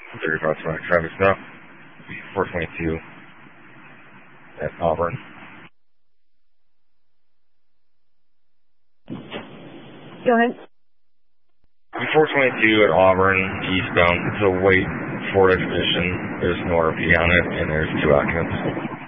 35 traffic stop. 422 at Auburn. Go ahead. 422 at Auburn, eastbound. It's a white Ford Expedition. There's no RP on it, and there's 2 occupants.